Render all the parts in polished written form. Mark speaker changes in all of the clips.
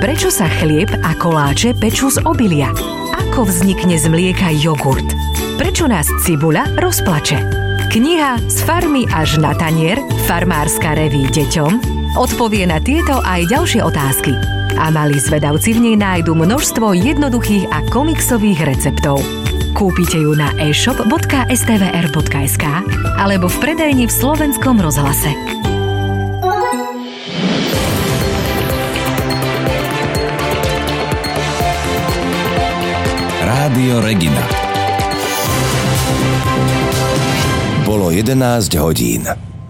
Speaker 1: Prečo sa chlieb a koláče pečú z obilia? Ako vznikne z mlieka jogurt? Prečo nás cibuľa rozplače? Kniha Z farmy až na tanier, farmárska reví deťom, odpovie na tieto aj ďalšie otázky. A malí zvedavci v nej nájdu množstvo jednoduchých a komiksových receptov. Kúpite ju na e-shop.stvr.sk alebo v predajni v Slovenskom rozhlase.
Speaker 2: Rádio Regina. Bolo 11 hodín.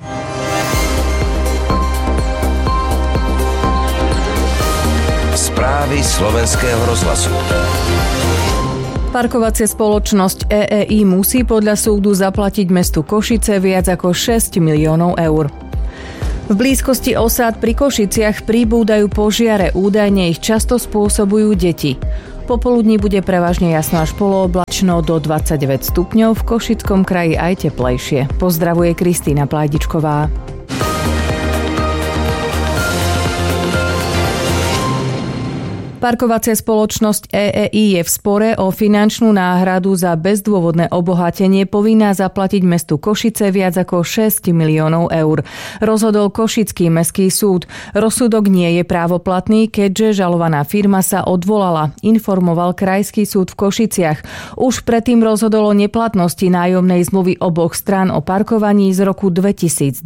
Speaker 2: Správy Slovenského rozhlasu.
Speaker 3: Parkovacia spoločnosť EEI musí podľa súdu zaplatiť mestu Košice viac ako 6 miliónov eur. V blízkosti osád pri Košiciach pribúdajú požiare, údajne ich často spôsobujú deti. Popoludní bude prevažne jasno až polooblačno do 29 stupňov, v Košickom kraji aj teplejšie. Pozdravuje Kristína Plajdičková. Parkovacia spoločnosť EEI je v spore o finančnú náhradu za bezdôvodné obohatenie povinná zaplatiť mestu Košice viac ako 6 miliónov eur. Rozhodol Košický mestský súd. Rozsudok nie je právoplatný, keďže žalovaná firma sa odvolala, informoval Krajský súd v Košiciach. Už predtým rozhodol o neplatnosti nájomnej zmluvy oboch strán o parkovaní z roku 2012.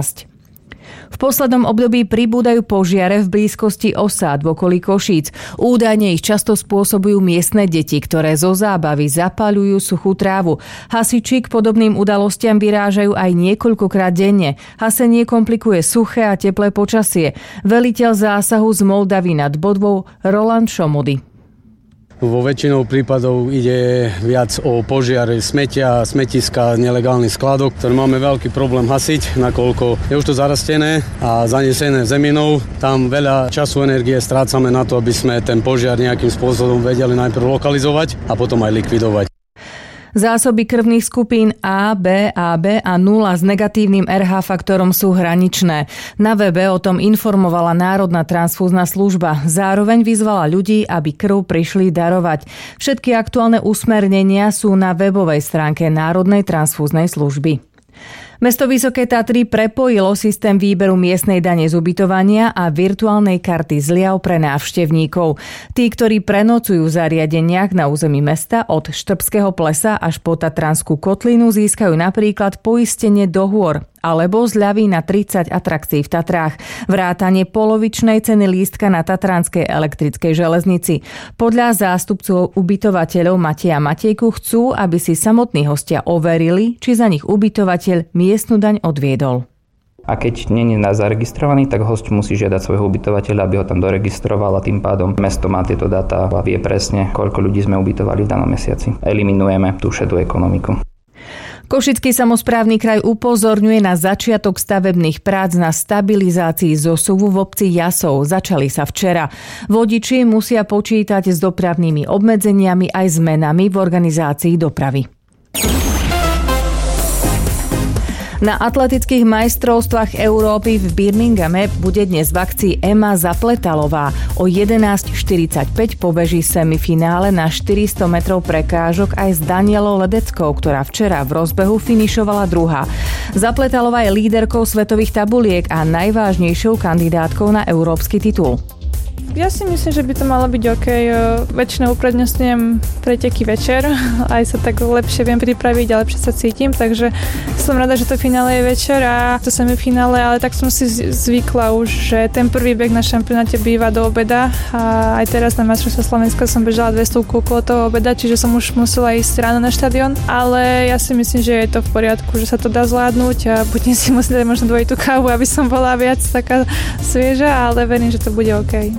Speaker 3: V poslednom období pribúdajú požiare v blízkosti osád v okolí Košíc. Údajne ich často spôsobujú miestne deti, ktoré zo zábavy zapaľujú suchú trávu. Hasiči k podobným udalostiam vyrážajú aj niekoľkokrát denne. Hasenie komplikuje suché a teplé počasie. Veliteľ zásahu z Moldavy nad Bodvou Roland Šomody.
Speaker 4: Vo väčšinou prípadov ide viac o požiare smetia, smetiska, nelegálnych skladok, ktoré máme veľký problém hasiť, nakoľko je už to zarastené a zanesené zeminou. Tam veľa času, energie strácame na to, aby sme ten požiar nejakým spôsobom vedeli najprv lokalizovať a potom aj likvidovať.
Speaker 3: Zásoby krvných skupín A, B, AB a 0 s negatívnym RH faktorom sú hraničné. Na webe o tom informovala Národná transfúzna služba. Zároveň vyzvala ľudí, aby krv prišli darovať. Všetky aktuálne usmernenia sú na webovej stránke Národnej transfúznej služby. Mesto Vysoké Tatry prepojilo systém výberu miestnej dane z ubytovania a virtuálnej karty zliav pre návštevníkov. Tí, ktorí prenocujú v zariadeniach na území mesta od Štrbského plesa až po Tatranskú kotlinu, získajú napríklad poistenie dohôr alebo zľavy na 30 atrakcií v Tatrách, vrátane polovičnej ceny lístka na Tatranskej elektrickej železnici. Podľa zástupcov ubytovateľov Mateja Matejku chcú, aby si samotní hostia overili, či za nich ubytovateľ miestnu daň odviedol.
Speaker 5: A keď nie je zaregistrovaný, tak hosť musí žiadať svojho ubytovateľa, aby ho tam doregistroval a tým pádom mesto má tieto dáta a vie presne, koľko ľudí sme ubytovali v danom mesiaci. Eliminujeme tú šedú ekonomiku.
Speaker 3: Košický samosprávny kraj upozorňuje na začiatok stavebných prác na stabilizácii zosuvu v obci Jasov. Začali sa včera. Vodiči musia počítať s dopravnými obmedzeniami aj zmenami v organizácii dopravy. Na atletických majstrovstvách Európy v Birminghame bude dnes v akcii Ema Zapletalová. O 11:45 pobeží semifinále na 400 metrov prekážok aj s Danielou Ledeckou, ktorá včera v rozbehu finišovala druhá. Zapletalová je líderkou svetových tabuliek a najvážnejšou kandidátkou na európsky titul.
Speaker 6: Ja si myslím, že by to malo byť OK. Väčšinou uprednostňujem preteky večer, aj sa tak lepšie viem pripraviť a lepšie sa cítim, takže som rada, že to finále je večer a to semifinále, ale tak som si zvykla už, že ten prvý beh na šampionáte býva do obeda a aj teraz na majstrovstvách Slovenska som bežala 200 okolo toho obeda, čiže som už musela ísť ráno na štadión, ale ja si myslím, že je to v poriadku, že sa to dá zvládnuť a budem si musieť dať možno dvojitú kávu, aby som bola viac taká svieža, ale verím, že to bude OK.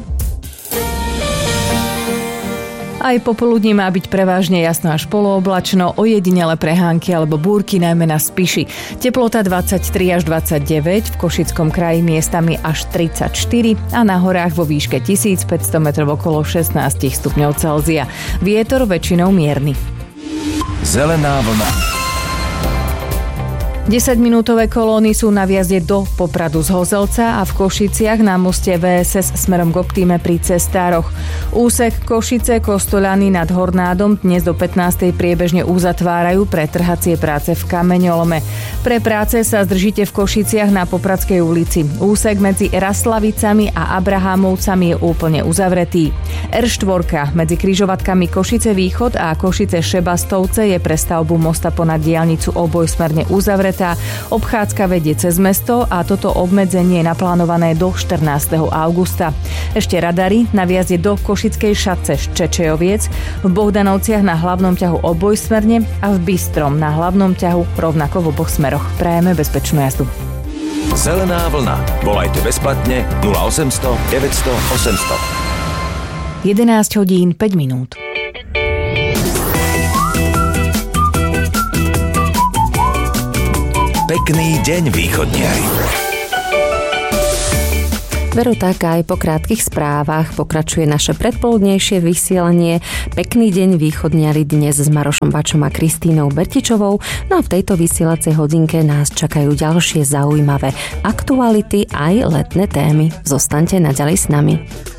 Speaker 3: Aj popoludní má byť prevažne jasno až polooblačno, ojedinele prehánky alebo búrky najmä na Spiši. Teplota 23 až 29, v Košickom kraji miestami až 34 a na horách vo výške 1500 metrov okolo 16 stupňov Celzia. Vietor väčšinou mierny.
Speaker 2: Zelená vlna.
Speaker 3: 10-minútové kolóny sú na vjazde do Popradu z Hozelca a v Košiciach na moste VSS smerom k Optíme pri cestároch. Úsek Košice Kostoľany nad Hornádom dnes do 15. priebežne uzatvárajú pre trhacie práce v kameňolome. Pre práce sa zdržíte v Košiciach na Popradskej ulici. Úsek medzi Raslavicami a Abrahámovcami je úplne uzavretý. R4 medzi križovatkami Košice Východ a Košice Šebastovce je pre stavbu mosta ponad diaľnicu obojsmerne uzavretá. Obchádzka vedie cez mesto a toto obmedzenie je naplánované do 14. augusta. Ešte radary na vjazde do Košickej Šatce Čečejoviec, v Bohdanovciach na hlavnom ťahu obojsmerne a v Bystrom na hlavnom ťahu rovnako v oboch smeroch. Prajeme bezpečnú jazdu.
Speaker 2: Zelená vlna. Volajte bezplatne 0800 900 800.
Speaker 3: 11 hodín 5 minút.
Speaker 2: Pekný deň, východniari.
Speaker 7: Veru tak aj po krátkych správach pokračuje naše predpoludnejšie vysielanie. Pekný deň, východniari, dnes s Marošom Bačom a Kristínou Bertičovou. No a v tejto vysielacej hodinke nás čakajú ďalšie zaujímavé aktuality aj letné témy. Zostaňte naďalej s nami.